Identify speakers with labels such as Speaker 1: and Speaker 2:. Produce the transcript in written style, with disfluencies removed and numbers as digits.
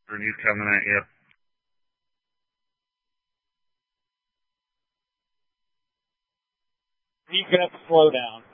Speaker 1: Or he's coming at you.
Speaker 2: He's going to have to slow down.